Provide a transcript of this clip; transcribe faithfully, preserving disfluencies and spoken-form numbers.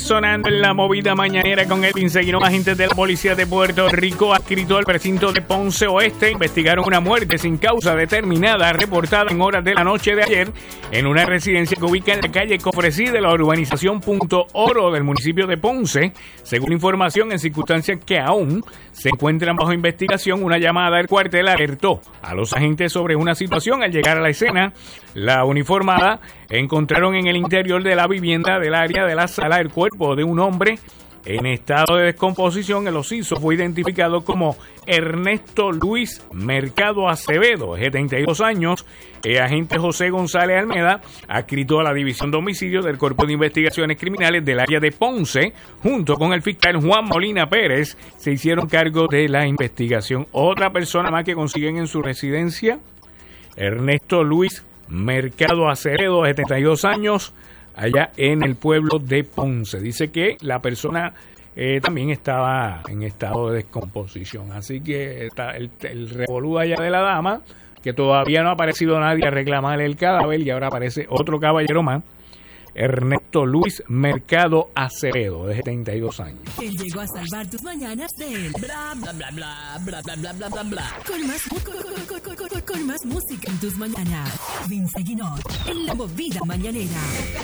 sonando en la movida mañanera con Edwin Seguino. Agentes de la policía de Puerto Rico, adscrito al precinto de Ponce Oeste, investigaron una muerte sin causa determinada reportada en horas de la noche de ayer en una residencia que ubica en la calle Cofresí de la urbanización Punto Oro del municipio de Ponce. Según información, en circunstancias que aún se encuentran bajo investigación, una llamada del cuartel alertó a los agentes sobre una situación. Al llegar a la escena, la uniformada encontraron en el interior de la vivienda del área de la sala el cuerpo de un hombre en estado de descomposición. El occiso fue identificado como Ernesto Luis Mercado Acevedo, de setenta y dos años. El agente José González Almeda, adscrito a la División de Homicidios del Cuerpo de Investigaciones Criminales del área de Ponce, junto con el fiscal Juan Molina Pérez, se hicieron cargo de la investigación. Otra persona más que consiguen en su residencia, Ernesto Luis Mercado Acevedo, de setenta y dos años, allá en el pueblo de Ponce. Dice que la persona eh, también estaba en estado de descomposición. Así que está el, el revolú allá de la dama, que todavía no ha aparecido nadie a reclamar el cadáver, y ahora aparece otro caballero más, Ernesto Luis Mercado Acevedo, de setenta y dos años. Él llegó a salvar tus mañanas de bla bla bla bla bla bla bla bla bla bla. Con más con, con, con, con, con, con más música en tus mañanas. Vince Guinot en la movida mañanera.